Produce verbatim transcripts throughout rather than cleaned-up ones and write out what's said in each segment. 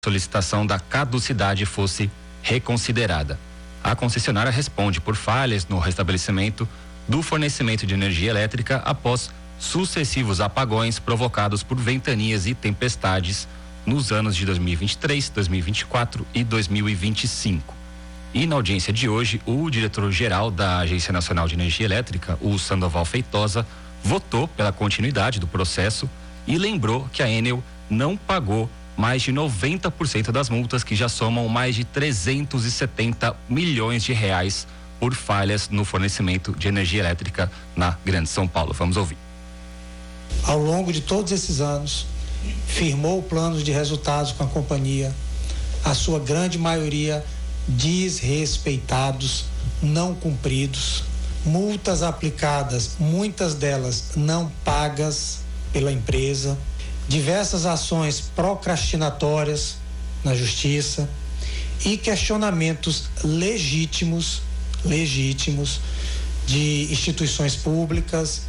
solicitação da caducidade fosse reconsiderada. A concessionária responde por falhas no restabelecimento do fornecimento de energia elétrica após sucessivos apagões provocados por ventanias e tempestades nos anos de dois mil e vinte e três, dois mil e vinte e quatro e dois mil e vinte e cinco. E na audiência de hoje, o diretor-geral da Agência Nacional de Energia Elétrica, o Sandoval Feitosa, votou pela continuidade do processo e lembrou que a Enel não pagou mais de noventa por cento das multas, que já somam mais de trezentos e setenta milhões de reais por falhas no fornecimento de energia elétrica na Grande São Paulo. Vamos ouvir. Ao longo de todos esses anos, firmou planos de resultados com a companhia, a sua grande maioria desrespeitados, não cumpridos, multas aplicadas, muitas delas não pagas pela empresa, diversas ações procrastinatórias na justiça e questionamentos legítimos, legítimos de instituições públicas.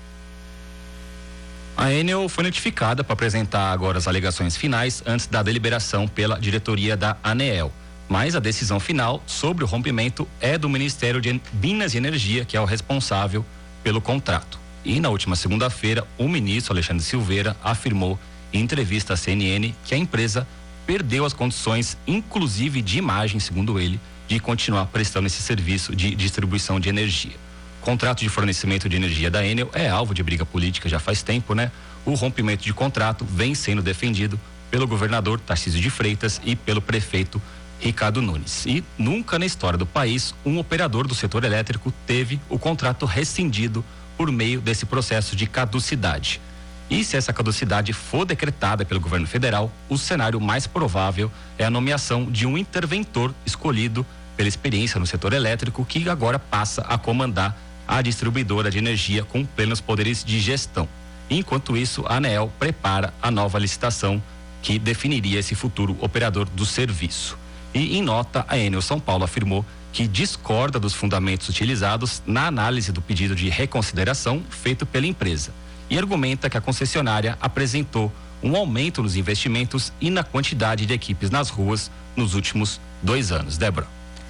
A Enel foi notificada para apresentar agora as alegações finais antes da deliberação pela diretoria da ANEEL. Mas a decisão final sobre o rompimento é do Ministério de Minas e Energia, que é o responsável pelo contrato. E na última segunda-feira, o ministro Alexandre Silveira afirmou em entrevista à C N N que a empresa perdeu as condições, inclusive de imagem, segundo ele, de continuar prestando esse serviço de distribuição de energia. O contrato de fornecimento de energia da Enel é alvo de briga política já faz tempo, né? O rompimento de contrato vem sendo defendido pelo governador Tarcísio de Freitas e pelo prefeito Ricardo Nunes. E nunca na história do país um operador do setor elétrico teve o contrato rescindido por meio desse processo de caducidade. E se essa caducidade for decretada pelo governo federal, o cenário mais provável é a nomeação de um interventor escolhido pela experiência no setor elétrico, que agora passa a comandar a distribuidora de energia com plenos poderes de gestão. Enquanto isso, a ANEEL prepara a nova licitação que definiria esse futuro operador do serviço. E em nota, a Enel São Paulo afirmou que discorda dos fundamentos utilizados na análise do pedido de reconsideração feito pela empresa e argumenta que a concessionária apresentou um aumento nos investimentos e na quantidade de equipes nas ruas nos últimos dois anos. Débora.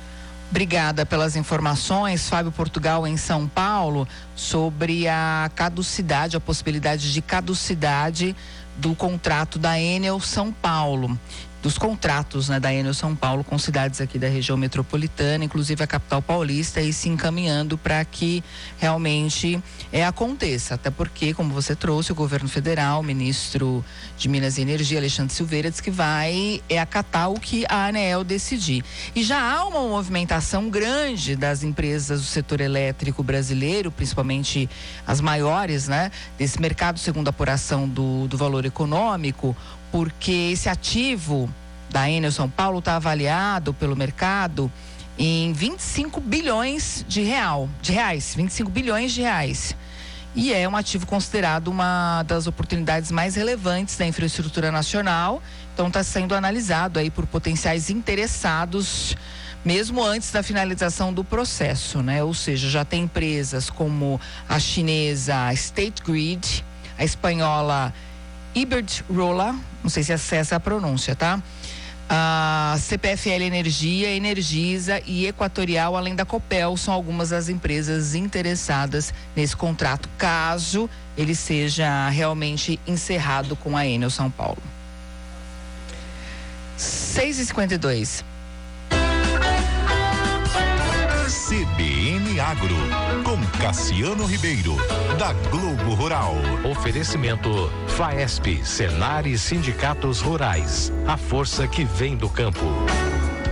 Obrigada pelas informações, Fábio Portugal, em São Paulo, sobre a caducidade, a possibilidade de caducidade do contrato da Enel São Paulo. Dos contratos, né, da Enel São Paulo com cidades aqui da região metropolitana, inclusive a capital paulista, e se encaminhando para que realmente é, aconteça. Até porque, como você trouxe, o governo federal, o ministro de Minas e Energia, Alexandre Silveira, diz que vai é, acatar o que a ANEEL decidir. E já há uma movimentação grande das empresas do setor elétrico brasileiro, principalmente as maiores, né, desse mercado, segundo a apuração do, do valor econômico, porque esse ativo da Enel São Paulo está avaliado pelo mercado em vinte e cinco bilhões de real, de reais, vinte e cinco bilhões de reais. E é um ativo considerado uma das oportunidades mais relevantes da infraestrutura nacional. Então está sendo analisado aí por potenciais interessados, mesmo antes da finalização do processo, né? Ou seja, já tem empresas como a chinesa State Grid, a espanhola Iberdrola, não sei se essa é a pronúncia, tá? A C P F L Energia, Energisa e Equatorial, além da Copel, são algumas das empresas interessadas nesse contrato, caso ele seja realmente encerrado com a Enel São Paulo. seis e cinquenta e dois. C B N Agro, com Cassiano Ribeiro, da Globo Rural. Oferecimento Faesp, Senar e Sindicatos Rurais. A força que vem do campo.